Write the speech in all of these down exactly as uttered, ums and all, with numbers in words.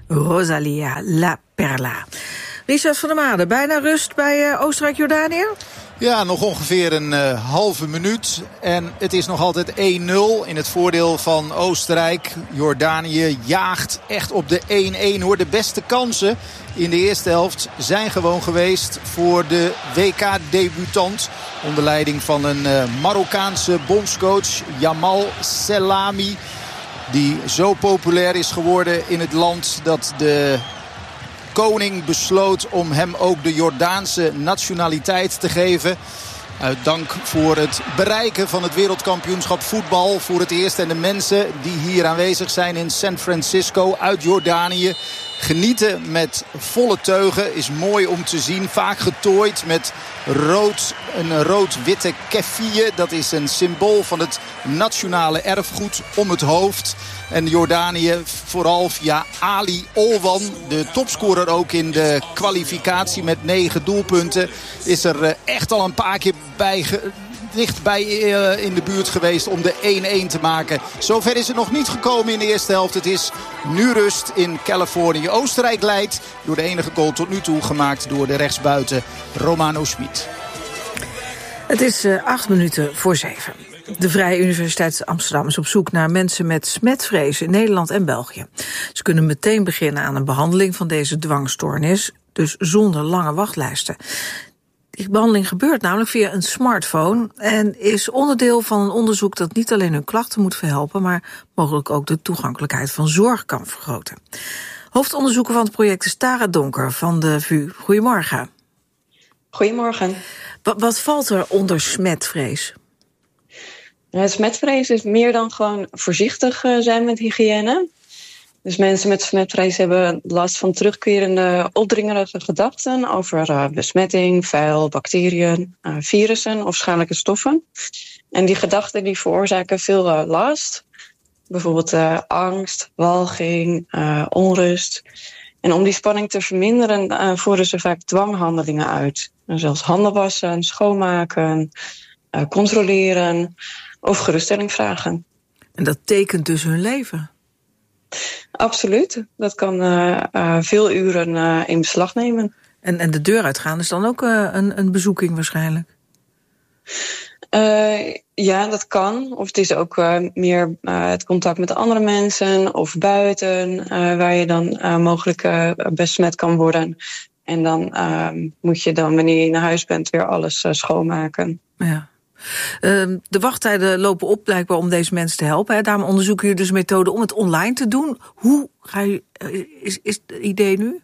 Rosalia La Perla. Richard van der Made, bijna rust bij uh, Oostenrijk-Jordanië? Ja, nog ongeveer een uh, halve minuut. En het is nog altijd één nul in het voordeel van Oostenrijk. Jordanië jaagt echt op de één-één hoor. De beste kansen in de eerste helft zijn gewoon geweest voor de W K-debutant. Onder leiding van een uh, Marokkaanse bondscoach, Jamal Selami. Die zo populair is geworden in het land dat de koning besloot om hem ook de Jordaanse nationaliteit te geven. Uit dank voor het bereiken van het wereldkampioenschap voetbal voor het eerst. En de mensen die hier aanwezig zijn in San Francisco uit Jordanië genieten met volle teugen. Is mooi om te zien. Vaak getooid met rood, een rood-witte keffie. Dat is een symbool van het nationale erfgoed om het hoofd. En Jordanië vooral via Ali Olwan, de topscorer ook in de kwalificatie met negen doelpunten, is er echt al een paar keer bij ge- dichtbij uh, in de buurt geweest om de één-één te maken. Zover is het nog niet gekomen in de eerste helft. Het is nu rust in Californië. Oostenrijk leidt door de enige goal tot nu toe gemaakt door de rechtsbuiten Romano Schmid. Het is uh, acht minuten voor zeven. De Vrije Universiteit Amsterdam is op zoek naar mensen met smetvrees in Nederland en België. Ze kunnen meteen beginnen aan een behandeling van deze dwangstoornis, dus zonder lange wachtlijsten. Die behandeling gebeurt namelijk via een smartphone en is onderdeel van een onderzoek dat niet alleen hun klachten moet verhelpen, maar mogelijk ook de toegankelijkheid van zorg kan vergroten. Hoofdonderzoeker van het project is Tara Donker van de V U. Goedemorgen. Goedemorgen. Wat, wat valt er onder smetvrees? Smetvrees is meer dan gewoon voorzichtig zijn met hygiëne. Dus mensen met smetvrees hebben last van terugkerende opdringerige gedachten over uh, besmetting, vuil, bacteriën, uh, virussen of schadelijke stoffen. En die gedachten die veroorzaken veel uh, last. Bijvoorbeeld uh, angst, walging, uh, onrust. En om die spanning te verminderen uh, voeren ze vaak dwanghandelingen uit. Uh, zoals handen wassen, schoonmaken, uh, controleren of geruststelling vragen. En dat tekent dus hun leven? Absoluut. Dat kan uh, uh, veel uren uh, in beslag nemen. En, en de deur uitgaan is dan ook uh, een, een bezoeking waarschijnlijk? Uh, ja, dat kan. Of het is ook uh, meer uh, het contact met andere mensen of buiten, uh, waar je dan uh, mogelijk uh, besmet kan worden. En dan uh, moet je dan, wanneer je naar huis bent, weer alles uh, schoonmaken. Ja. Uh, de wachttijden lopen op blijkbaar om deze mensen te helpen. Hè. Daarom onderzoeken jullie dus methoden om het online te doen. Hoe ga je, uh, is, is het idee nu?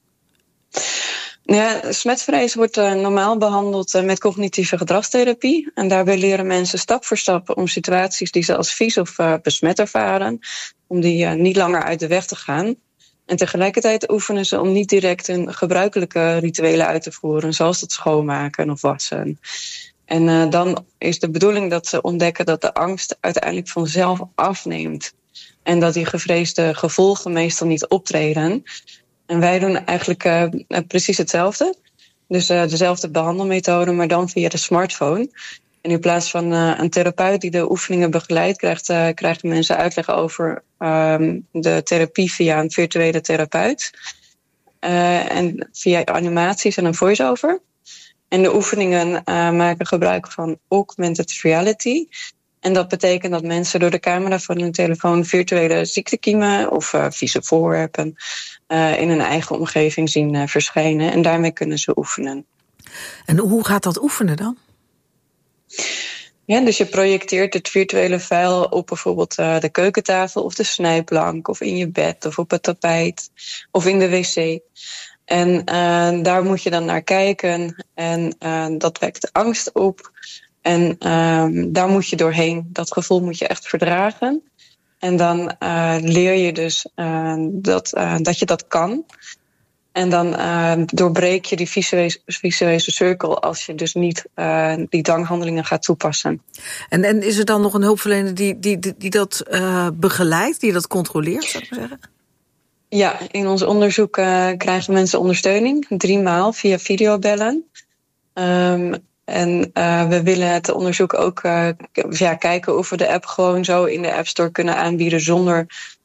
Ja, smetvrees wordt uh, normaal behandeld uh, met cognitieve gedragstherapie. En daarbij leren mensen stap voor stap om situaties die ze als vies of uh, besmet ervaren, om die uh, niet langer uit de weg te gaan. En tegelijkertijd oefenen ze om niet direct hun gebruikelijke rituelen uit te voeren, zoals het schoonmaken of wassen. En uh, dan is de bedoeling dat ze ontdekken dat de angst uiteindelijk vanzelf afneemt. En dat die gevreesde gevolgen meestal niet optreden. En wij doen eigenlijk uh, precies hetzelfde. Dus uh, dezelfde behandelmethode, maar dan via de smartphone. En in plaats van uh, een therapeut die de oefeningen begeleidt, krijgt, uh, krijgen mensen uitleg over um, de therapie via een virtuele therapeut. Uh, en via animaties en een voice-over. En de oefeningen uh, maken gebruik van augmented reality. En dat betekent dat mensen door de camera van hun telefoon virtuele ziektekiemen of uh, vieze voorwerpen uh, in hun eigen omgeving zien uh, verschijnen. En daarmee kunnen ze oefenen. En hoe gaat dat oefenen dan? Ja, dus je projecteert het virtuele vuil op bijvoorbeeld uh, de keukentafel of de snijplank of in je bed of op het tapijt of in de wc. En uh, daar moet je dan naar kijken en uh, dat wekt angst op. En uh, daar moet je doorheen. Dat gevoel moet je echt verdragen. En dan uh, leer je dus uh, dat, uh, dat je dat kan. En dan uh, doorbreek je die visuele, visuele cirkel als je dus niet uh, die dwanghandelingen gaat toepassen. En, en is er dan nog een hulpverlener die, die, die, die dat uh, begeleidt, die dat controleert, zou ik maar zeggen? Ja, in ons onderzoek uh, krijgen mensen ondersteuning, drie maal via videobellen. Um, en uh, we willen het onderzoek ook uh, ja, kijken of we de app gewoon zo in de App Store kunnen aanbieden zonder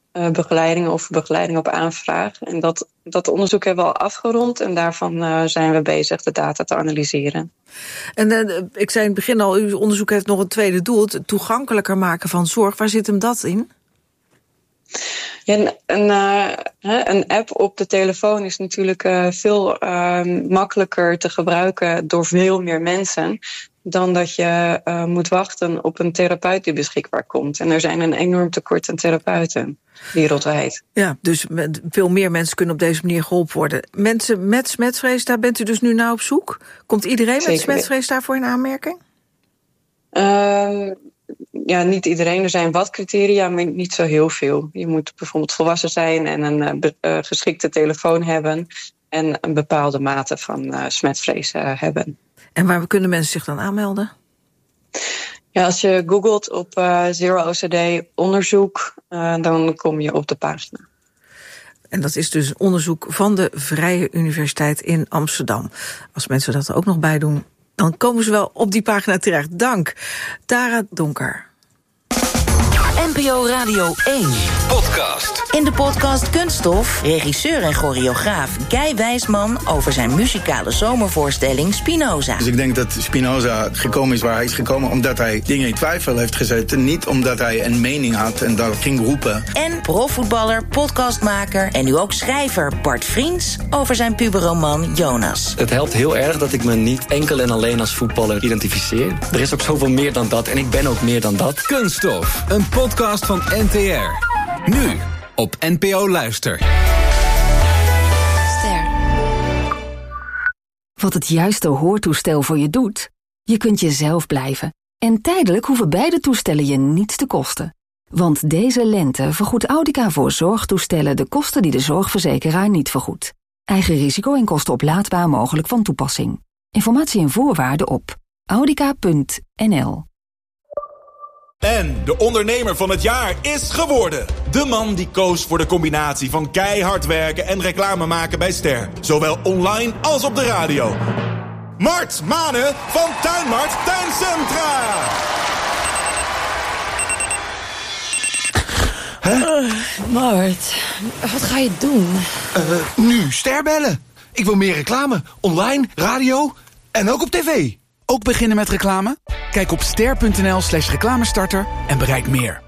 uh, begeleiding of begeleiding op aanvraag. En dat, dat onderzoek hebben we al afgerond en daarvan uh, zijn we bezig de data te analyseren. En uh, ik zei in het begin al, uw onderzoek heeft nog een tweede doel, het toegankelijker maken van zorg. Waar zit hem dat in? Ja, een, een, uh, een app op de telefoon is natuurlijk uh, veel uh, makkelijker te gebruiken door veel meer mensen dan dat je uh, moet wachten op een therapeut die beschikbaar komt. En er zijn een enorm tekort aan therapeuten wereldwijd. Ja, dus met veel meer mensen kunnen op deze manier geholpen worden. Mensen met smetvrees, daar bent u dus nu naar op zoek? Komt iedereen Zeker. met smetvrees daarvoor in aanmerking? Uh, ja, niet iedereen. Er zijn wat criteria, maar niet zo heel veel. Je moet bijvoorbeeld volwassen zijn en een uh, be- uh, geschikte telefoon hebben en een bepaalde mate van uh, smetvrees uh, hebben. En waar kunnen mensen zich dan aanmelden? Ja, als je googelt op uh, Zero O C D onderzoek, uh, dan kom je op de pagina. En dat is dus een onderzoek van de Vrije Universiteit in Amsterdam. Als mensen dat er ook nog bij doen, dan komen ze wel op die pagina terecht. Dank, Tara Donker. N P O Radio één. Podcast. In de podcast Kunststof, regisseur en choreograaf Guy Wijsman over zijn muzikale zomervoorstelling Spinoza. Dus ik denk dat Spinoza gekomen is waar hij is gekomen omdat hij dingen in twijfel heeft gezet. Niet omdat hij een mening had en dat ging roepen. En profvoetballer, podcastmaker en nu ook schrijver Bart Vriends over zijn puberroman Jonas. Het helpt heel erg dat ik me niet enkel en alleen als voetballer identificeer. Er is ook zoveel meer dan dat en ik ben ook meer dan dat. Kunststof, een podcast van N T R. Nu op N P O Luister. Ster. Wat het juiste hoortoestel voor je doet? Je kunt jezelf blijven. En tijdelijk hoeven beide toestellen je niets te kosten. Want deze lente vergoedt Audica voor zorgtoestellen de kosten die de zorgverzekeraar niet vergoedt. Eigen risico en kosten oplaadbaar mogelijk van toepassing. Informatie en voorwaarden op audica punt n l. En de ondernemer van het jaar is geworden. De man die koos voor de combinatie van keihard werken en reclame maken bij Ster. Zowel online als op de radio. Mart Mane van Tuinmart Tuincentra. Huh? Uh, Mart, wat ga je doen? Uh, nu Ster bellen. Ik wil meer reclame. Online, radio en ook op tv. Ook beginnen met reclame? Kijk op ster.nl slash reclamestarter en bereik meer.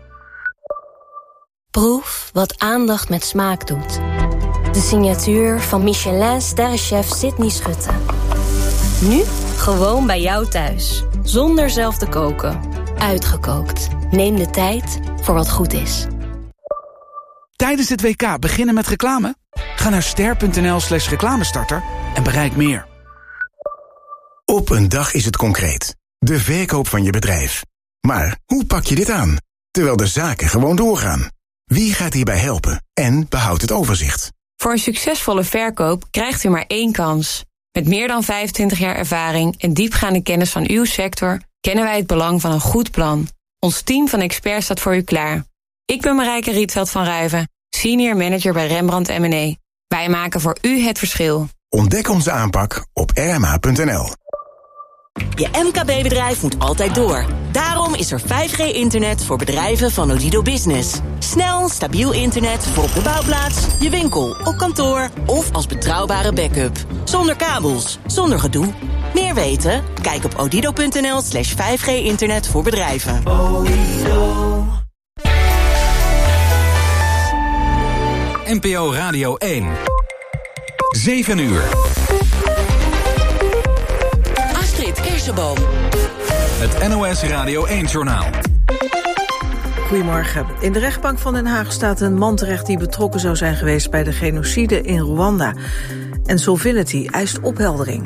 Proef wat aandacht met smaak doet. De signatuur van Michelin-sterrenchef Sydney Schutte. Nu gewoon bij jou thuis. Zonder zelf te koken. Uitgekookt. Neem de tijd voor wat goed is. Tijdens het W K beginnen met reclame? Ga naar ster.nl slash reclamestarter en bereik meer. Op een dag is het concreet. De verkoop van je bedrijf. Maar hoe pak je dit aan? Terwijl de zaken gewoon doorgaan. Wie gaat hierbij helpen en behoudt het overzicht? Voor een succesvolle verkoop krijgt u maar één kans. Met meer dan vijfentwintig jaar ervaring en diepgaande kennis van uw sector kennen wij het belang van een goed plan. Ons team van experts staat voor u klaar. Ik ben Marijke Rietveld van Ruiven, senior manager bij Rembrandt M en E. Wij maken voor u het verschil. Ontdek onze aanpak op r m h punt n l. Je M K B-bedrijf moet altijd door. Daarom is er vijf G internet voor bedrijven van Odido Business. Snel, stabiel internet voor op de bouwplaats, je winkel, op kantoor of als betrouwbare backup. Zonder kabels, zonder gedoe. Meer weten? Kijk op odido.nl slash 5G internet voor bedrijven. Odido. N P O Radio één. zeven uur. Kersenboom. Het N O S Radio één-journaal. Goedemorgen. In de rechtbank van Den Haag staat een man terecht die betrokken zou zijn geweest bij de genocide in Rwanda. En Solvinity eist opheldering.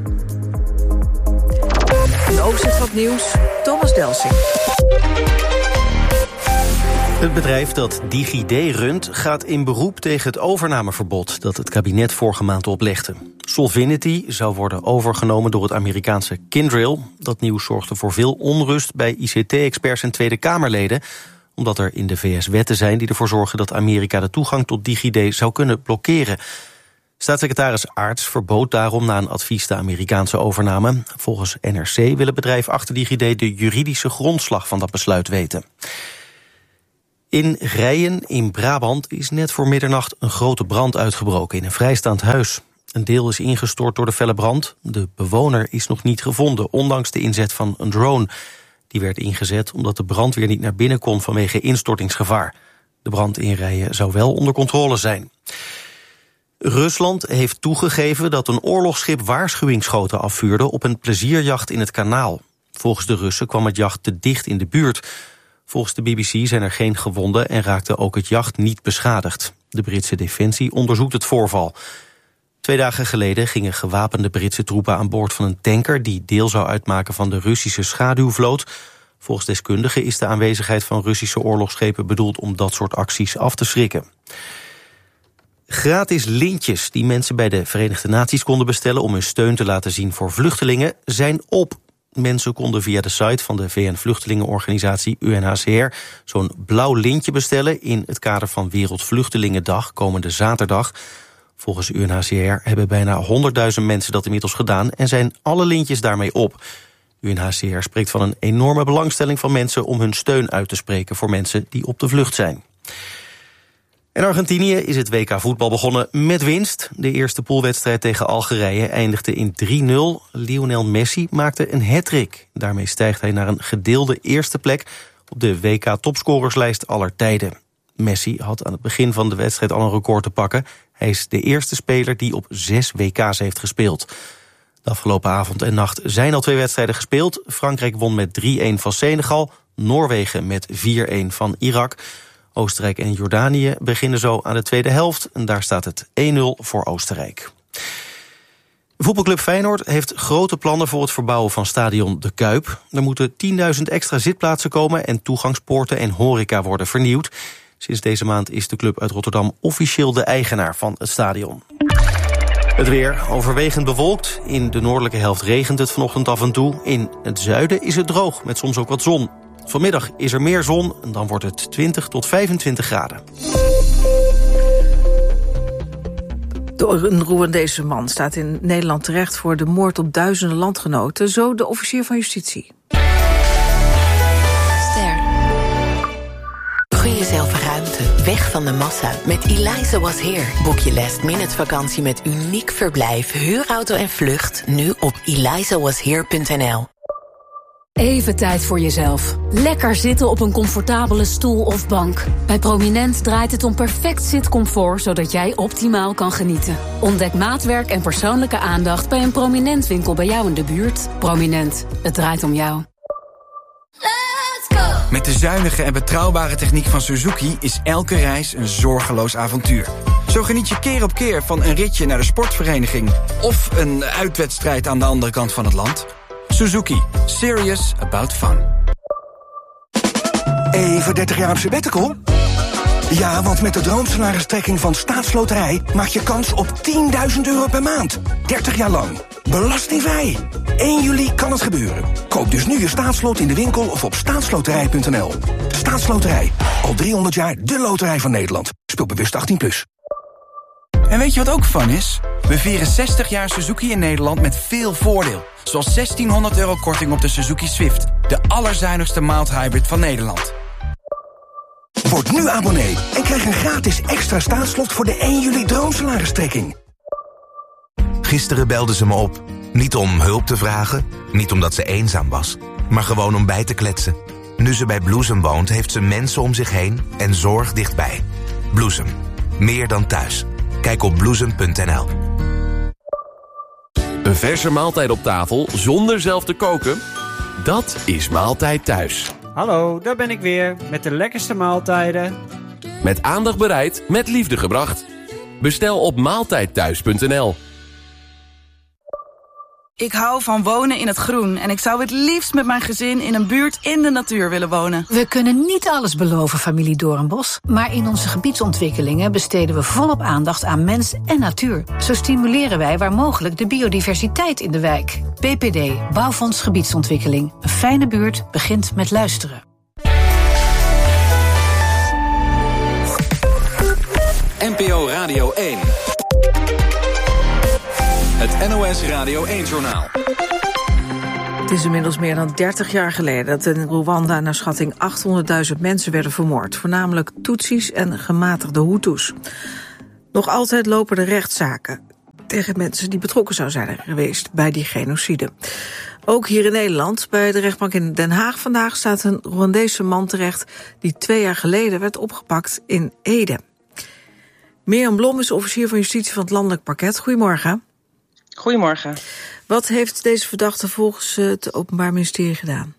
Een overzicht van het nieuws, Thomas Delsing. Het bedrijf dat DigiD runt gaat in beroep tegen het overnameverbod dat het kabinet vorige maand oplegde. Solvinity zou worden overgenomen door het Amerikaanse Kyndryl. Dat nieuws zorgde voor veel onrust bij I C T-experts en Tweede Kamerleden, omdat er in de V S wetten zijn die ervoor zorgen dat Amerika de toegang tot DigiD zou kunnen blokkeren. Staatssecretaris Aarts verbood daarom na een advies de Amerikaanse overname. Volgens N R C wil het bedrijf achter DigiD de juridische grondslag van dat besluit weten. In Rijen in Brabant is net voor middernacht een grote brand uitgebroken in een vrijstaand huis. Een deel is ingestort door de felle brand. De bewoner is nog niet gevonden, ondanks de inzet van een drone. Die werd ingezet omdat de brandweer niet naar binnen kon vanwege instortingsgevaar. De brand in Rijen zou wel onder controle zijn. Rusland heeft toegegeven dat een oorlogsschip waarschuwingsschoten afvuurde op een plezierjacht in het kanaal. Volgens de Russen kwam het jacht te dicht in de buurt. Volgens de B B C zijn er geen gewonden en raakte ook het jacht niet beschadigd. De Britse Defensie onderzoekt het voorval. Twee dagen geleden gingen gewapende Britse troepen aan boord van een tanker die deel zou uitmaken van de Russische schaduwvloot. Volgens deskundigen is de aanwezigheid van Russische oorlogsschepen bedoeld om dat soort acties af te schrikken. Gratis lintjes die mensen bij de Verenigde Naties konden bestellen om hun steun te laten zien voor vluchtelingen zijn op. Mensen konden via de site van de V N-vluchtelingenorganisatie U N H C R zo'n blauw lintje bestellen in het kader van Wereldvluchtelingendag komende zaterdag. Volgens U N H C R hebben bijna honderdduizend mensen dat inmiddels gedaan en zijn alle lintjes daarmee op. U N H C R spreekt van een enorme belangstelling van mensen om hun steun uit te spreken voor mensen die op de vlucht zijn. In Argentinië is het W K voetbal begonnen met winst. De eerste poolwedstrijd tegen Algerije eindigde in drie nul. Lionel Messi maakte een hat-trick. Daarmee stijgt hij naar een gedeelde eerste plek op de W K-topscorerslijst aller tijden. Messi had aan het begin van de wedstrijd al een record te pakken. Hij is de eerste speler die op zes W K's heeft gespeeld. De afgelopen avond en nacht zijn al twee wedstrijden gespeeld. Frankrijk won met drie-een van Senegal, Noorwegen met vier-een van Irak. Oostenrijk en Jordanië beginnen zo aan de tweede helft. En daar staat het één nul voor Oostenrijk. Voetbalclub Feyenoord heeft grote plannen voor het verbouwen van stadion De Kuip. Er moeten tienduizend extra zitplaatsen komen en toegangspoorten en horeca worden vernieuwd. Sinds deze maand is de club uit Rotterdam officieel de eigenaar van het stadion. Het weer overwegend bewolkt. In de noordelijke helft regent het vanochtend af en toe. In het zuiden is het droog, met soms ook wat zon. Vanmiddag is er meer zon en dan wordt het twintig tot vijfentwintig graden. De Rwandese man staat in Nederland terecht voor de moord op duizenden landgenoten, zo de officier van justitie. Ster. Gun jezelf ruimte, weg van de massa. Met Eliza Was Here boek je last minute vakantie met uniek verblijf, huurauto en vlucht nu op eliza was here punt n l. Even tijd voor jezelf. Lekker zitten op een comfortabele stoel of bank. Bij Prominent draait het om perfect zitcomfort, zodat jij optimaal kan genieten. Ontdek maatwerk en persoonlijke aandacht bij een Prominent winkel bij jou in de buurt. Prominent, het draait om jou. Let's go! Met de zuinige en betrouwbare techniek van Suzuki is elke reis een zorgeloos avontuur. Zo geniet je keer op keer van een ritje naar de sportvereniging of een uitwedstrijd aan de andere kant van het land. Suzuki. Serious about fun. Even dertig jaar op sabbatical? Ja, want met de droomsalaristrekking van Staatsloterij maak je kans op tienduizend euro per maand. dertig jaar lang. Belastingvrij. één juli kan het gebeuren. Koop dus nu je staatslot in de winkel of op staatsloterij punt n l. Staatsloterij. Al driehonderd jaar de loterij van Nederland. Speel bewust achttien plus. En weet je wat ook fun is? We vieren zestig jaar Suzuki in Nederland met veel voordeel. Zoals zestienhonderd euro korting op de Suzuki Swift. De allerzuinigste mild hybrid van Nederland. Word nu abonnee en krijg een gratis extra staatslot voor de één juli droomsalaristrekking. Gisteren belde ze me op. Niet om hulp te vragen, niet omdat ze eenzaam was, maar gewoon om bij te kletsen. Nu ze bij Bloesem woont, heeft ze mensen om zich heen en zorg dichtbij. Bloesem. Meer dan thuis. Kijk op bloesem punt n l. Een verse maaltijd op tafel zonder zelf te koken? Dat is Maaltijd Thuis. Hallo, daar ben ik weer met de lekkerste maaltijden. Met aandacht bereid, met liefde gebracht. Bestel op maaltijd thuis punt n l. Ik hou van wonen in het groen en ik zou het liefst met mijn gezin in een buurt in de natuur willen wonen. We kunnen niet alles beloven, familie Doornbos, maar in onze gebiedsontwikkelingen besteden we volop aandacht aan mens en natuur. Zo stimuleren wij waar mogelijk de biodiversiteit in de wijk. B P D, Bouwfonds Gebiedsontwikkeling. Een fijne buurt begint met luisteren. N P O Radio één. Het N O S Radio één-journaal. Het is inmiddels meer dan dertig jaar geleden dat in Rwanda naar schatting achthonderdduizend mensen werden vermoord. Voornamelijk Tutsis en gematigde Hutus. Nog altijd lopen er rechtszaken tegen mensen die betrokken zouden zijn geweest bij die genocide. Ook hier in Nederland, bij de rechtbank in Den Haag vandaag, staat een Rwandese man terecht die twee jaar geleden werd opgepakt in Ede. Mirjam Blom is officier van justitie van het landelijk parket. Goedemorgen. Goedemorgen. Wat heeft deze verdachte volgens het Openbaar Ministerie gedaan?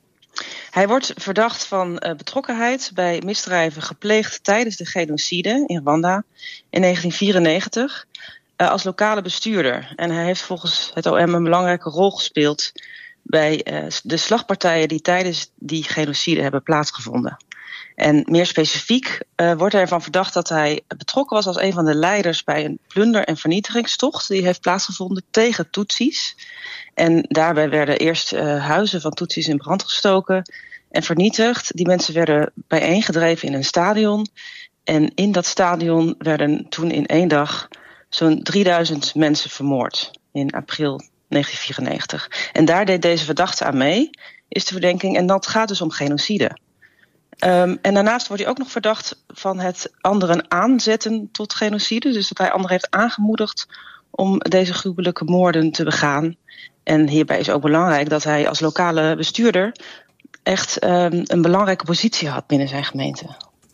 Hij wordt verdacht van uh, betrokkenheid bij misdrijven gepleegd tijdens de genocide in Rwanda in negentien vierennegentig uh, als lokale bestuurder. En hij heeft volgens het O M een belangrijke rol gespeeld bij uh, de slagpartijen die tijdens die genocide hebben plaatsgevonden. En meer specifiek uh, wordt hij ervan verdacht dat hij betrokken was als een van de leiders bij een plunder- en vernietigingstocht die heeft plaatsgevonden tegen Tutsis. En daarbij werden eerst uh, huizen van Tutsis in brand gestoken en vernietigd. Die mensen werden bijeengedreven in een stadion. En in dat stadion werden toen in één dag zo'n drieduizend mensen vermoord in april negentien vierennegentig. En daar deed deze verdachte aan mee, is de verdenking. En dat gaat dus om genocide. Um, en daarnaast wordt hij ook nog verdacht van het anderen aanzetten tot genocide. Dus dat hij anderen heeft aangemoedigd om deze gruwelijke moorden te begaan. En hierbij is ook belangrijk dat hij als lokale bestuurder echt um, een belangrijke positie had binnen zijn gemeente.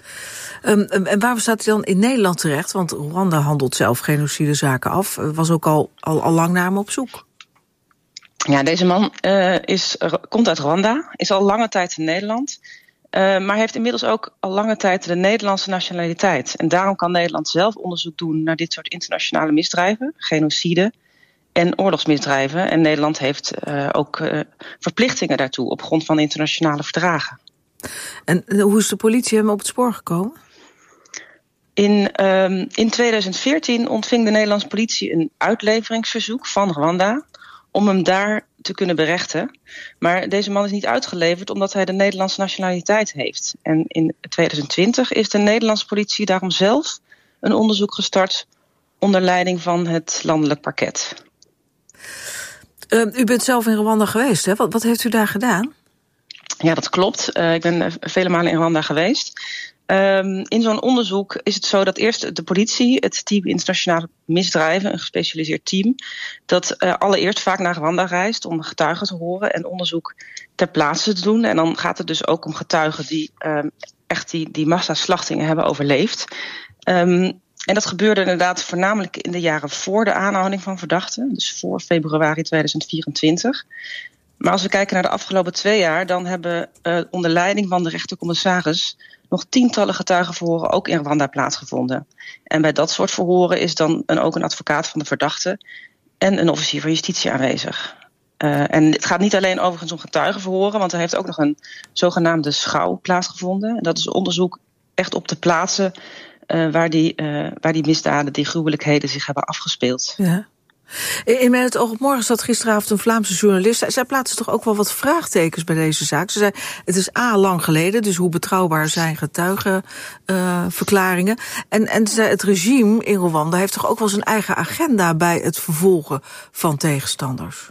Um, en waar staat hij dan in Nederland terecht? Want Rwanda handelt zelf genocidezaken af. Was ook al, al, al lang naar hem op zoek. Ja, deze man uh, is, komt uit Rwanda, is al lange tijd in Nederland. Uh, maar heeft inmiddels ook al lange tijd de Nederlandse nationaliteit. En daarom kan Nederland zelf onderzoek doen naar dit soort internationale misdrijven, genocide en oorlogsmisdrijven. En Nederland heeft uh, ook uh, verplichtingen daartoe op grond van internationale verdragen. En hoe is de politie hem op het spoor gekomen? In, um, in tweeduizend veertien ontving de Nederlandse politie een uitleveringsverzoek van Rwanda om hem daar te kunnen berechten. Maar deze man is niet uitgeleverd omdat hij de Nederlandse nationaliteit heeft. En in tweeduizend twintig is de Nederlandse politie daarom zelf een onderzoek gestart onder leiding van het landelijk parket. Uh, u bent zelf in Rwanda geweest, hè? Wat, wat heeft u daar gedaan? Ja, dat klopt. Uh, ik ben vele malen in Rwanda geweest. Um, in zo'n onderzoek is het zo dat eerst de politie, het team internationale misdrijven, een gespecialiseerd team, dat uh, allereerst vaak naar Rwanda reist om getuigen te horen en onderzoek ter plaatse te doen. En dan gaat het dus ook om getuigen die um, echt die, die massaslachtingen hebben overleefd. Um, en dat gebeurde inderdaad voornamelijk in de jaren voor de aanhouding van verdachten, dus voor februari tweeduizend vierentwintig. Maar als we kijken naar de afgelopen twee jaar, dan hebben uh, onder leiding van de rechtercommissaris nog tientallen getuigenverhoren ook in Rwanda plaatsgevonden. En bij dat soort verhoren is dan een, ook een advocaat van de verdachte en een officier van justitie aanwezig. Uh, en het gaat niet alleen overigens om getuigenverhoren, want er heeft ook nog een zogenaamde schouw plaatsgevonden. En dat is onderzoek echt op de plaatsen uh, waar, die, uh, waar die misdaden, die gruwelijkheden zich hebben afgespeeld. Ja. In Met het Oog op Morgen zat gisteravond een Vlaamse journalist. Zij plaatste toch ook wel wat vraagtekens bij deze zaak. Ze zei, het is a lang geleden, dus hoe betrouwbaar zijn getuigenverklaringen? Uh, en, en ze zei, het regime in Rwanda heeft toch ook wel zijn eigen agenda bij het vervolgen van tegenstanders?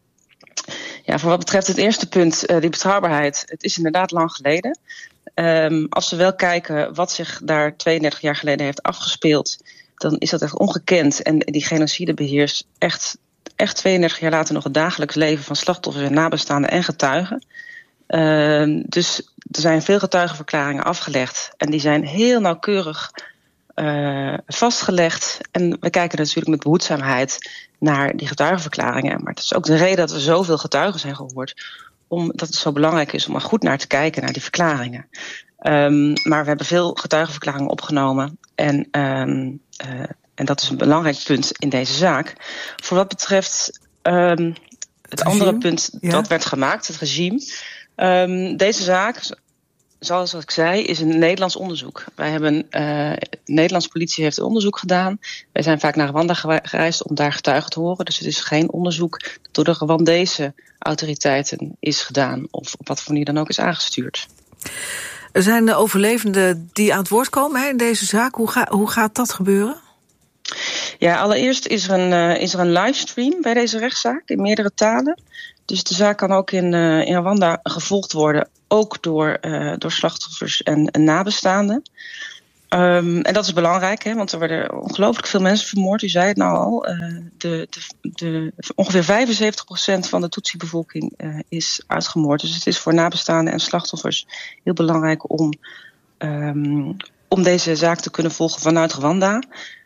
Ja, voor wat betreft het eerste punt, uh, die betrouwbaarheid. Het is inderdaad lang geleden. Um, als we wel kijken wat zich daar tweeëndertig jaar geleden heeft afgespeeld, dan is dat echt ongekend. En die genocide beheerst echt, echt tweeëndertig jaar later nog het dagelijks leven van slachtoffers en nabestaanden en getuigen. Uh, dus er zijn veel getuigenverklaringen afgelegd. En die zijn heel nauwkeurig uh, vastgelegd. En we kijken natuurlijk met behoedzaamheid naar die getuigenverklaringen. Maar het is ook de reden dat er zoveel getuigen zijn gehoord, omdat het zo belangrijk is om er goed naar te kijken, naar die verklaringen. Um, maar we hebben veel getuigenverklaringen opgenomen. En, um, uh, en dat is een belangrijk punt in deze zaak. Voor wat betreft um, het, het andere punt ja. dat werd gemaakt, het regime. Um, deze zaak, zoals ik zei, is een Nederlands onderzoek. Wij hebben, uh, de Nederlandse politie heeft onderzoek gedaan. Wij zijn vaak naar Rwanda gereisd om daar getuigen te horen. Dus het is geen onderzoek dat door de Rwandese autoriteiten is gedaan, of op wat voor manier dan ook is aangestuurd. Er zijn de overlevenden die aan het woord komen hè, in deze zaak. Hoe, ga, hoe gaat dat gebeuren? Ja, allereerst is er, een, uh, is er een livestream bij deze rechtszaak in meerdere talen. Dus de zaak kan ook in, uh, in Rwanda gevolgd worden, ook door, uh, door slachtoffers en, en nabestaanden. Um, en dat is belangrijk, hè, want er worden ongelooflijk veel mensen vermoord. U zei het nou al. Uh, de, de, de, ongeveer vijfenzeventig procent van de Tutsi-bevolking uh, is uitgemoord. Dus het is voor nabestaanden en slachtoffers heel belangrijk om, um, om deze zaak te kunnen volgen vanuit Rwanda.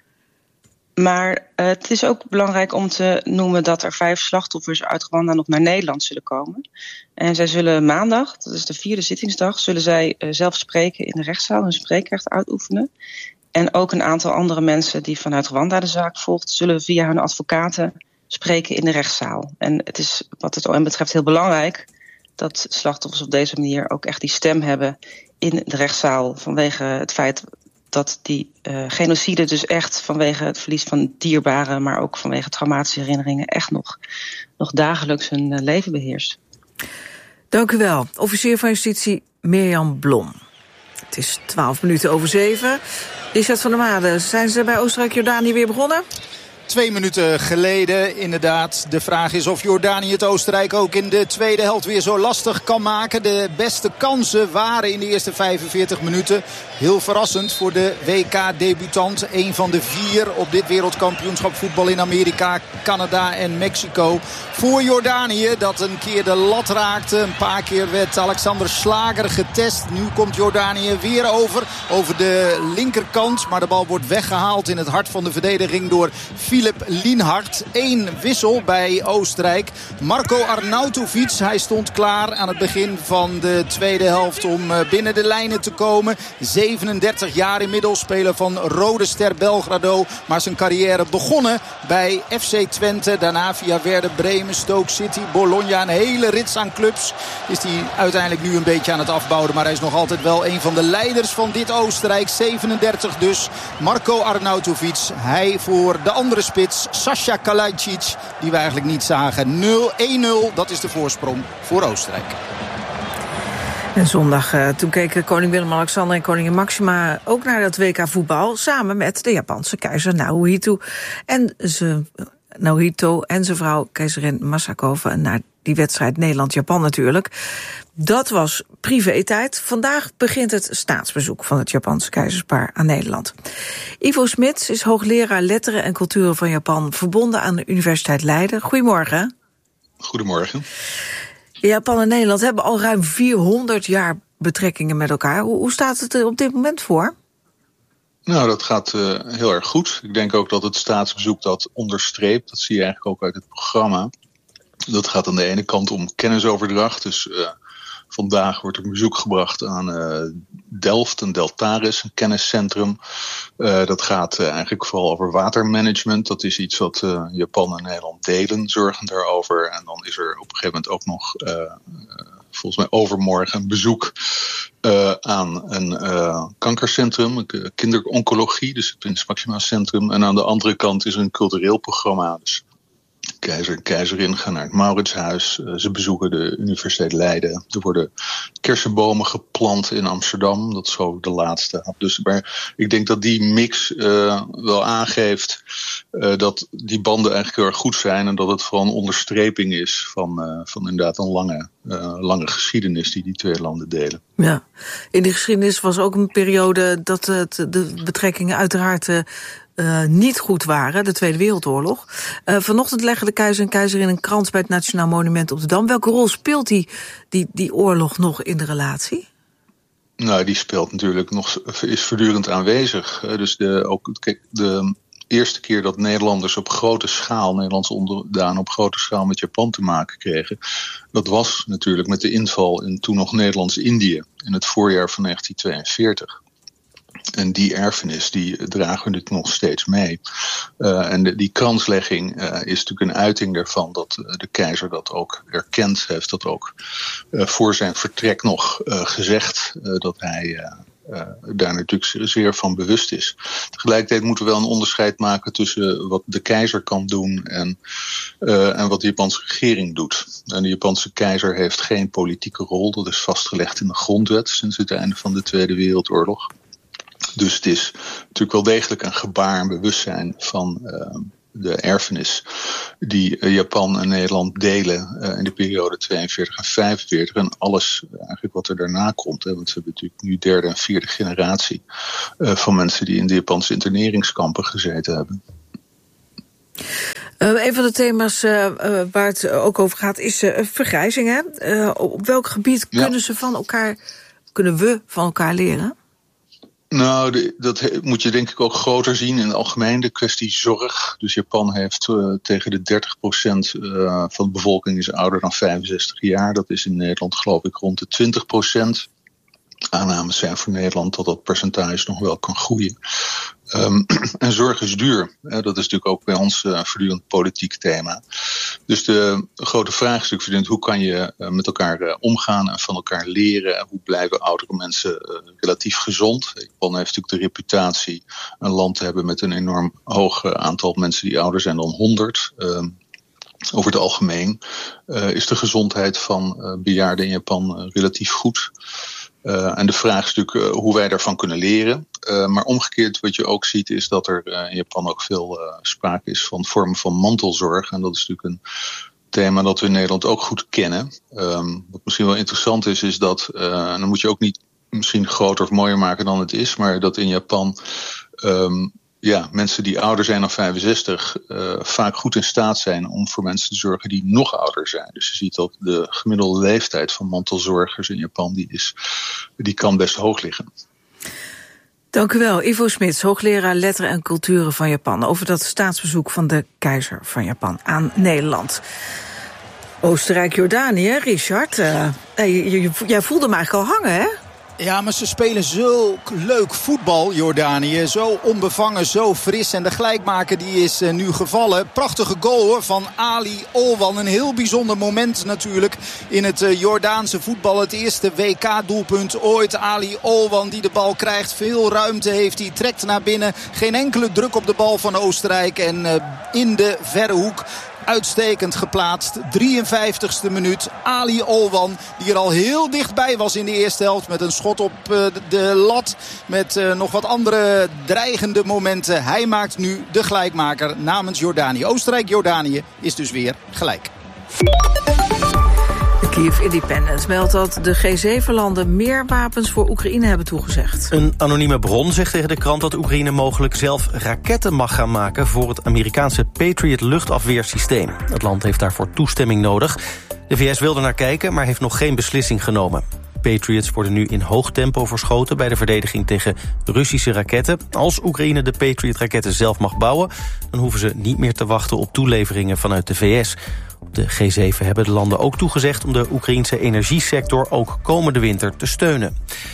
Maar uh, het is ook belangrijk om te noemen dat er vijf slachtoffers uit Rwanda nog naar Nederland zullen komen. En zij zullen maandag, dat is de vierde zittingsdag, zullen zij uh, zelf spreken in de rechtszaal, hun spreekrecht uitoefenen. En ook een aantal andere mensen die vanuit Rwanda de zaak volgt, zullen via hun advocaten spreken in de rechtszaal. En het is wat het O M betreft heel belangrijk dat slachtoffers op deze manier ook echt die stem hebben in de rechtszaal vanwege het feit dat die uh, genocide dus echt vanwege het verlies van dierbaren, maar ook vanwege traumatische herinneringen echt nog, nog dagelijks hun uh, leven beheerst. Dank u wel. Officier van Justitie Mirjam Blom. Het is twaalf minuten over zeven. Richard van der Made, zijn ze bij Oostenrijk-Jordanië weer begonnen? Twee minuten geleden, inderdaad. De vraag is of Jordanië het Oostenrijk ook in de tweede helft weer zo lastig kan maken. De beste kansen waren in de eerste vijfenveertig minuten. Heel verrassend voor de W K-debutant. Een van de vier op dit wereldkampioenschap voetbal in Amerika, Canada en Mexico. Voor Jordanië dat een keer de lat raakte. Een paar keer werd Alexander Schlager getest. Nu komt Jordanië weer over. Over de linkerkant. Maar de bal wordt weggehaald in het hart van de verdediging door Filip Lienhart. Eén wissel bij Oostenrijk. Marko Arnautovic, hij stond klaar aan het begin van de tweede helft om binnen de lijnen te komen. zevenendertig jaar inmiddels, speler van Rode Ster Belgrado. Maar zijn carrière begonnen bij F C Twente. Daarna via Werder Bremen, Stoke City, Bologna. Een hele rits aan clubs is hij uiteindelijk nu een beetje aan het afbouwen. Maar hij is nog altijd wel een van de leiders van dit Oostenrijk. zevenendertig dus. Marko Arnautovic. Hij voor de andere spits, Sasha Kalajdzic, die we eigenlijk niet zagen. nul één nul, dat is de voorsprong voor Oostenrijk. En zondag, uh, toen keken koning Willem-Alexander en koningin Maxima ook naar dat W K voetbal, samen met de Japanse keizer Naruhito en ze, Naruhito en zijn vrouw keizerin Masako naar die wedstrijd Nederland-Japan natuurlijk. Dat was privé-tijd. Vandaag begint het staatsbezoek van het Japanse keizerspaar aan Nederland. Ivo Smits is hoogleraar letteren en culturen van Japan, verbonden aan de Universiteit Leiden. Goedemorgen. Goedemorgen. Japan en Nederland hebben al ruim vierhonderd jaar betrekkingen met elkaar. Hoe, hoe staat het er op dit moment voor? Nou, dat gaat uh, heel erg goed. Ik denk ook dat het staatsbezoek dat onderstreept. Dat zie je eigenlijk ook uit het programma. Dat gaat aan de ene kant om kennisoverdracht. Dus uh, vandaag wordt er bezoek gebracht aan uh, Delft en Deltaris, een kenniscentrum. Uh, dat gaat uh, eigenlijk vooral over watermanagement. Dat is iets wat uh, Japan en Nederland delen, zorgen daarover. En dan is er op een gegeven moment ook nog, uh, uh, volgens mij overmorgen, een bezoek uh, aan een uh, kankercentrum, een kinderoncologie, dus het Prinses Maxima Centrum. En aan de andere kant is er een cultureel programma. Dus keizer en keizerin gaan naar het Mauritshuis. Uh, ze bezoeken de Universiteit Leiden. Er worden kersenbomen geplant in Amsterdam. Dat is zo de laatste. Dus, maar ik denk dat die mix uh, wel aangeeft uh, dat die banden eigenlijk heel erg goed zijn. En dat het vooral een onderstreping is van, uh, van inderdaad een lange, uh, lange geschiedenis die die twee landen delen. Ja, in die geschiedenis was ook een periode dat het, de betrekkingen uiteraard Uh, Uh, niet goed waren, de Tweede Wereldoorlog. Uh, vanochtend leggen de keizer en keizerin een krans bij het Nationaal Monument op de Dam. Welke rol speelt die, die, die oorlog nog in de relatie? Nou, die speelt natuurlijk nog, is voortdurend aanwezig. Dus de, ook kijk, de eerste keer dat Nederlanders op grote schaal, Nederlandse onderdanen op grote schaal met Japan te maken kregen, dat was natuurlijk met de inval in toen nog Nederlands-Indië in het voorjaar van negentien tweeënveertig. En die erfenis, die dragen we natuurlijk nog steeds mee. Uh, en de, die kranslegging uh, is natuurlijk een uiting daarvan dat uh, de keizer dat ook erkend heeft. Dat ook uh, voor zijn vertrek nog uh, gezegd uh, dat hij uh, uh, daar natuurlijk zeer van bewust is. Tegelijkertijd moeten we wel een onderscheid maken tussen wat de keizer kan doen en, uh, en wat de Japanse regering doet. En de Japanse keizer heeft geen politieke rol. Dat is vastgelegd in de grondwet sinds het einde van de Tweede Wereldoorlog. Dus het is natuurlijk wel degelijk een gebaar en bewustzijn van uh, de erfenis die uh, Japan en Nederland delen uh, in de periode tweeënveertig en vijfenveertig. En alles uh, eigenlijk wat er daarna komt. Hè, want we hebben natuurlijk nu derde en vierde generatie uh, van mensen die in de Japanse interneringskampen gezeten hebben. Uh, een van de thema's uh, uh, waar het ook over gaat is uh, vergrijzing. Hè? Uh, op welk gebied ja. kunnen ze van elkaar, kunnen we van elkaar leren? Nou, de, dat moet je denk ik ook groter zien in het algemeen, de kwestie zorg. Dus Japan heeft uh, tegen de dertig procent uh, van de bevolking is ouder dan vijfenzestig jaar. Dat is in Nederland geloof ik rond de twintig procent. Aannames zijn voor Nederland dat dat percentage nog wel kan groeien. Um, en zorg is duur. Hè, dat is natuurlijk ook bij ons uh, voortdurend politiek thema. Dus de grote vraag is natuurlijk voortdurend, hoe kan je uh, met elkaar uh, omgaan en van elkaar leren? Hoe blijven oudere mensen uh, relatief gezond? Japan heeft natuurlijk de reputatie een land te hebben met een enorm hoog uh, aantal mensen die ouder zijn dan honderd. Um, Over het algemeen uh, is de gezondheid van uh, bejaarden in Japan uh, relatief goed. Uh, en de vraag is natuurlijk uh, hoe wij daarvan kunnen leren. Uh, maar omgekeerd wat je ook ziet is dat er uh, in Japan ook veel uh, sprake is van vormen van mantelzorg. En dat is natuurlijk een thema dat we in Nederland ook goed kennen. Um, wat misschien wel interessant is, is dat, uh, en dan moet je ook niet misschien groter of mooier maken dan het is, maar dat in Japan um, ja, mensen die ouder zijn dan vijfenzestig uh, vaak goed in staat zijn om voor mensen te zorgen die nog ouder zijn. Dus je ziet dat de gemiddelde leeftijd van mantelzorgers in Japan, die, is, die kan best hoog liggen. Dank u wel, Ivo Smits, hoogleraar Letteren en Culturen van Japan, over dat staatsbezoek van de keizer van Japan aan Nederland. Oostenrijk-Jordanië, Richard, uh, jij voelde hem eigenlijk al hangen, hè? Ja, maar ze spelen zo leuk voetbal, Jordanië. Zo onbevangen, zo fris. En de gelijkmaker die is uh, nu gevallen. Prachtige goal hoor, van Ali Olwan. Een heel bijzonder moment natuurlijk in het uh, Jordaanse voetbal. Het eerste W K-doelpunt ooit. Ali Olwan die de bal krijgt. Veel ruimte heeft hij. Trekt naar binnen. Geen enkele druk op de bal van Oostenrijk. En uh, in de verre hoek. Uitstekend geplaatst. drieënvijftigste minuut. Ali Olwan, die er al heel dichtbij was in de eerste helft. Met een schot op uh, de lat. Met uh, nog wat andere dreigende momenten. Hij maakt nu de gelijkmaker namens Jordanië. Oostenrijk-Jordanië is dus weer gelijk. De Kiev Independent meldt dat de G zeven landen meer wapens voor Oekraïne hebben toegezegd. Een anonieme bron zegt tegen de krant dat Oekraïne mogelijk zelf raketten mag gaan maken voor het Amerikaanse Patriot luchtafweersysteem. Het land heeft daarvoor toestemming nodig. De V S wil er naar kijken, maar heeft nog geen beslissing genomen. Patriots worden nu in hoog tempo verschoten bij de verdediging tegen Russische raketten. Als Oekraïne de Patriot-raketten zelf mag bouwen, dan hoeven ze niet meer te wachten op toeleveringen vanuit de V S. Op de G zeven hebben de landen ook toegezegd om de Oekraïense energiesector ook komende winter te steunen.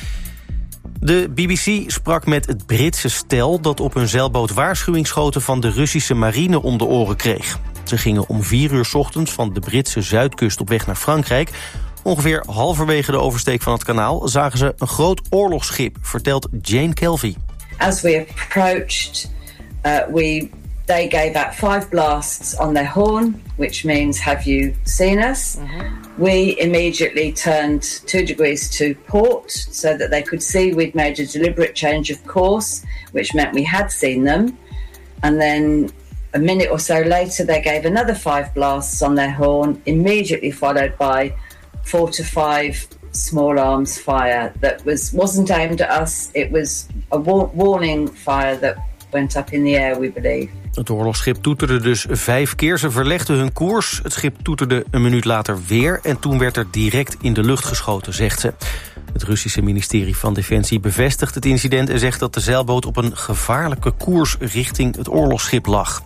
De B B C sprak met het Britse stel dat op hun zeilboot waarschuwingsschoten van de Russische marine om de oren kreeg. Ze gingen om vier uur 's ochtends van de Britse zuidkust op weg naar Frankrijk. Ongeveer halverwege de oversteek van het kanaal zagen ze een groot oorlogsschip, vertelt Jane Kelvy. As we approached, uh, we they gave out five blasts on their horn, which means have you seen us? Mm-hmm. We immediately turned two degrees to port so that they could see we'd made a deliberate change of course, which meant we had seen them. And then a minute or so later they gave another five blasts on their horn, immediately followed by four to five small arms fire that was, wasn't aimed at us. It was a wa- warning fire that went up in the air, we believe. Het oorlogsschip toeterde dus vijf keer. Ze verlegden hun koers. Het schip toeterde een minuut later weer en toen werd er direct in de lucht geschoten, zegt ze. Het Russische ministerie van Defensie bevestigt het incident en zegt dat de zeilboot op een gevaarlijke koers richting het oorlogsschip lag.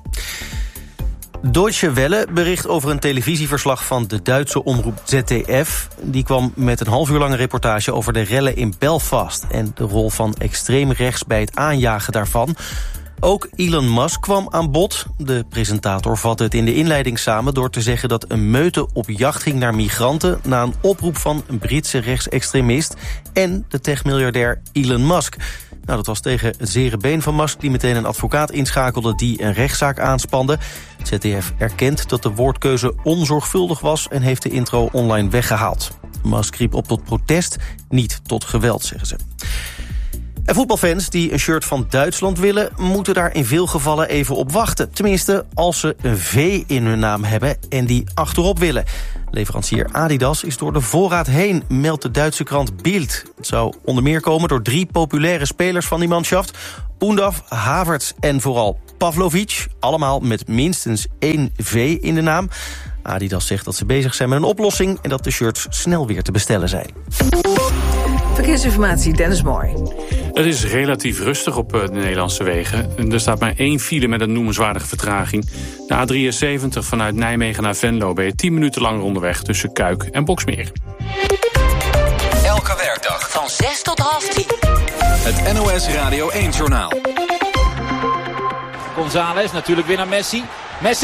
Deutsche Welle bericht over een televisieverslag van de Duitse omroep Z D F. Die kwam met een half uur lange reportage over de rellen in Belfast en de rol van extreem rechts bij het aanjagen daarvan. Ook Elon Musk kwam aan bod. De presentator vatte het in de inleiding samen door te zeggen dat een meute op jacht ging naar migranten na een oproep van een Britse rechtsextremist en de techmiljardair Elon Musk. Nou, dat was tegen het zere been van Musk, die meteen een advocaat inschakelde die een rechtszaak aanspande. Z D F erkent dat de woordkeuze onzorgvuldig was en heeft de intro online weggehaald. Musk riep op tot protest, niet tot geweld, zeggen ze. En voetbalfans die een shirt van Duitsland willen, moeten daar in veel gevallen even op wachten. Tenminste, als ze een V in hun naam hebben en die achterop willen. Leverancier Adidas is door de voorraad heen, meldt de Duitse krant Bild. Het zou onder meer komen door drie populaire spelers van die manschaft: Undav, Havertz en vooral Pavlovic. Allemaal met minstens één V in de naam. Adidas zegt dat ze bezig zijn met een oplossing en dat de shirts snel weer te bestellen zijn. Verkeersinformatie, Dennis Mooi. Het is relatief rustig op de Nederlandse wegen. Er staat maar één file met een noemenswaardige vertraging. De A drieënzeventig vanuit Nijmegen naar Venlo ben je tien minuten langer onderweg tussen Kuik en Boksmeer. Elke werkdag van zes tot half tien. Het N O S Radio één-journaal. González natuurlijk weer naar Messi. Messi!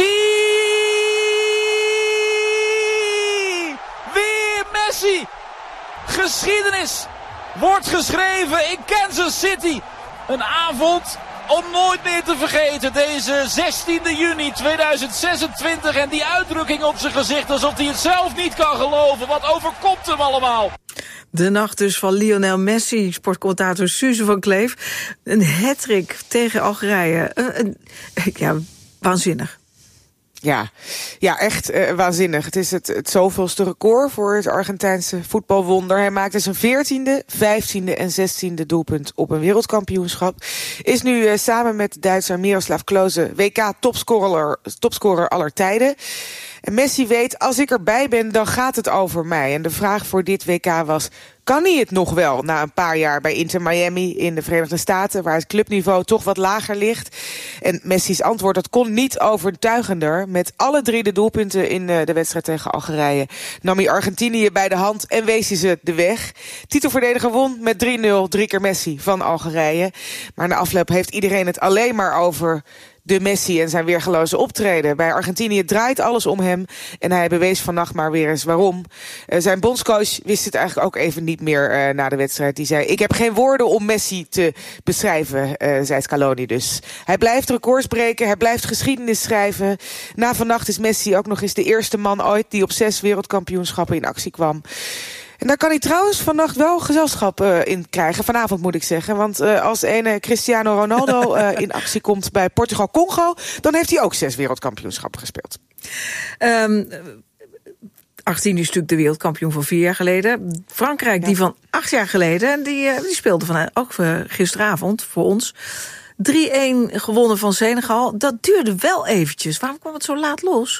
Weer Messi! Geschiedenis wordt geschreven in Kansas City. Een avond om nooit meer te vergeten. Deze zestiende juni tweeduizend zesentwintig en die uitdrukking op zijn gezicht alsof hij het zelf niet kan geloven. Wat overkomt hem allemaal? De nacht dus van Lionel Messi, sportcommentator Suze van Kleef. Een hattrick tegen Algerije. Een, een, ja, waanzinnig. Ja, ja echt uh, waanzinnig. Het is het, het zoveelste record voor het Argentijnse voetbalwonder. Hij maakte zijn veertiende, vijftiende en zestiende doelpunt op een wereldkampioenschap. Is nu uh, samen met de Duitser Miroslav Klose W K-topscorer topscorer aller tijden. En Messi weet, als ik erbij ben, dan gaat het over mij. En de vraag voor dit W K was: kan hij het nog wel na een paar jaar bij Inter Miami in de Verenigde Staten, waar het clubniveau toch wat lager ligt? En Messi's antwoord, dat kon niet overtuigender. Met alle drie de doelpunten in de wedstrijd tegen Algerije nam hij Argentinië bij de hand en wees hij ze de weg. Titelverdediger won met drie nul, drie keer Messi van Algerije. Maar na afloop heeft iedereen het alleen maar over de Messi en zijn weergeloze optreden. Bij Argentinië draait alles om hem en hij bewees vannacht maar weer eens waarom. Uh, zijn bondscoach wist het eigenlijk ook even niet meer uh, na de wedstrijd. Die zei: ik heb geen woorden om Messi te beschrijven, uh, zei Scaloni dus. Hij blijft records breken, hij blijft geschiedenis schrijven. Na vannacht is Messi ook nog eens de eerste man ooit die op zes wereldkampioenschappen in actie kwam. En daar kan hij trouwens vannacht wel gezelschap uh, in krijgen. Vanavond moet ik zeggen. Want uh, als ene Cristiano Ronaldo uh, in actie komt bij Portugal-Congo, dan heeft hij ook zes wereldkampioenschappen gespeeld. Um, Argentinië is natuurlijk de wereldkampioen van vier jaar geleden. Frankrijk, ja, die van acht jaar geleden, die, uh, die speelde van, ook uh, gisteravond voor ons. drie-een gewonnen van Senegal. Dat duurde wel eventjes. Waarom kwam het zo laat los?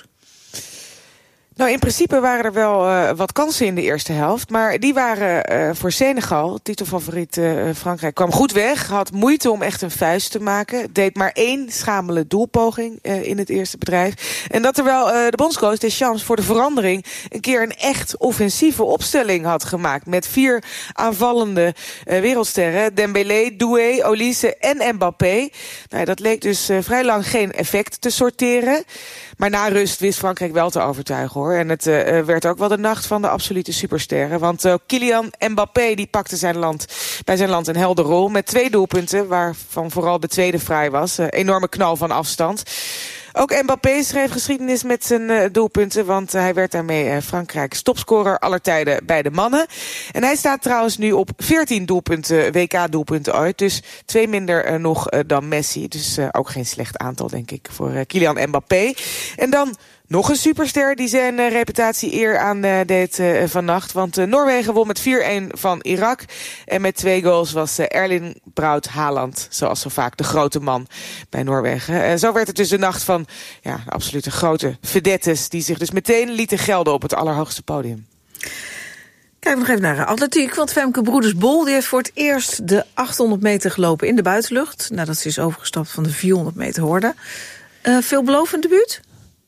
Nou, in principe waren er wel uh, wat kansen in de eerste helft. Maar die waren uh, voor Senegal, titelfavoriet uh, Frankrijk, kwam goed weg. Had moeite om echt een vuist te maken. Deed maar één schamele doelpoging uh, in het eerste bedrijf. En dat terwijl uh, de bondscoach Deschamps voor de verandering een keer een echt offensieve opstelling had gemaakt. Met vier aanvallende uh, wereldsterren. Dembélé, Doué, Olise en Mbappé. Nou, dat leek dus uh, vrij lang geen effect te sorteren. Maar na rust wist Frankrijk wel te overtuigen, hoor. En het uh, werd ook wel de nacht van de absolute supersterren. Want uh, Kylian Mbappé die pakte zijn land, bij zijn land een helder rol met twee doelpunten, waarvan vooral de tweede fraai was. Uh, enorme knal van afstand. Ook Mbappé schreef geschiedenis met zijn uh, doelpunten, want uh, hij werd daarmee uh, Frankrijks topscorer aller tijden bij de mannen. En hij staat trouwens nu op veertien doelpunten, W K-doelpunten ooit. Dus twee minder uh, nog uh, dan Messi. Dus uh, ook geen slecht aantal, denk ik, voor uh, Kylian Mbappé. En dan nog een superster die zijn uh, reputatie eer aan uh, deed uh, vannacht. Want uh, Noorwegen won met vier-een van Irak. En met twee goals was uh, Erling Braut Haaland, zoals zo vaak, de grote man bij Noorwegen. En zo werd het dus de nacht van ja, absolute grote vedettes die zich dus meteen lieten gelden op het allerhoogste podium. Kijk nog even naar atletiek, want Femke Broeders-Bol die heeft voor het eerst de achthonderd meter gelopen in de buitenlucht. Nadat ze is overgestapt van de vierhonderd meter horde. Uh, veelbelovend debuut?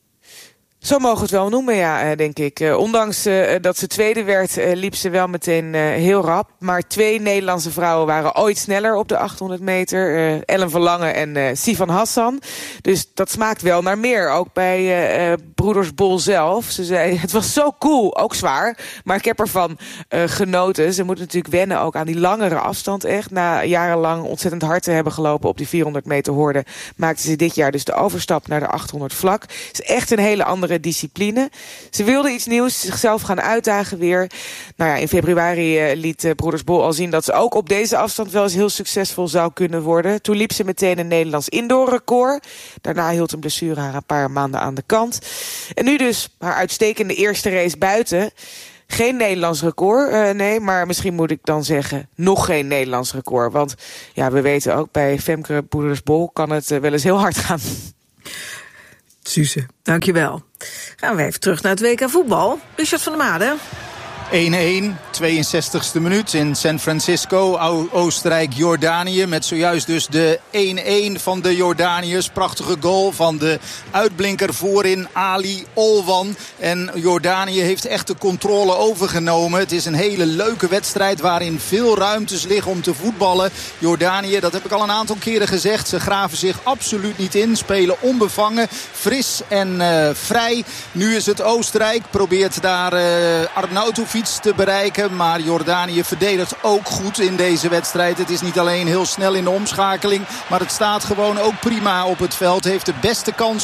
Zo mogen we het wel noemen, ja, denk ik. Uh, ondanks uh, dat ze tweede werd, uh, liep ze wel meteen uh, heel rap. Maar twee Nederlandse vrouwen waren ooit sneller op de achthonderd meter. Uh, Ellen Verlangen en uh, Sivan Hassan. Dus dat smaakt wel naar meer. Ook bij uh, uh, Broeders-Bol zelf. Ze zei, het was zo cool, ook zwaar. Maar ik heb ervan uh, genoten. Ze moet natuurlijk wennen ook aan die langere afstand echt. Na jarenlang ontzettend hard te hebben gelopen op die vierhonderd meter horde, maakte ze dit jaar dus de overstap naar de achthonderd vlak. Het is echt een hele andere andere discipline. Ze wilden iets nieuws, zichzelf gaan uitdagen weer. Nou ja, in februari uh, liet uh, Broeders Bol al zien dat ze ook op deze afstand wel eens heel succesvol zou kunnen worden. Toen liep ze meteen een Nederlands indoorrecord. Daarna hield een blessure haar een paar maanden aan de kant. En nu dus haar uitstekende eerste race buiten. Geen Nederlands record, uh, nee, maar misschien moet ik dan zeggen nog geen Nederlands record. Want ja, we weten ook, bij Femke Broeders-Bol kan het uh, wel eens heel hard gaan. Suze, dankjewel. Gaan we even terug naar het W K voetbal. Richard van der Made. één-één, tweeënzestigste minuut in San Francisco, Oostenrijk-Jordanië. Met zojuist dus de één-één van de Jordaniërs. Prachtige goal van de uitblinker voorin Ali Olwan. En Jordanië heeft echt de controle overgenomen. Het is een hele leuke wedstrijd waarin veel ruimtes liggen om te voetballen. Jordanië, dat heb ik al een aantal keren gezegd. Ze graven zich absoluut niet in. Spelen onbevangen, fris en uh, vrij. Nu is het Oostenrijk. Probeert daar uh, Arnautovic te bereiken. Maar Jordanië verdedigt ook goed in deze wedstrijd. Het is niet alleen heel snel in de omschakeling, maar het staat gewoon ook prima op het veld. Heeft de beste kans